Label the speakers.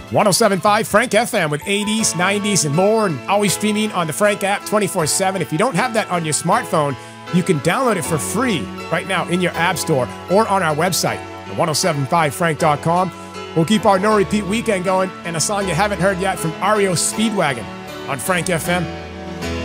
Speaker 1: 1075 Frank FM with 80s, 90s, and more, and always streaming on the Frank app 24/7. If you don't have that on your smartphone, you can download it for free right now in your app store or on our website at 1075frank.com. We'll keep our no repeat weekend going, and a song you haven't heard yet from REO Speedwagon on Frank FM.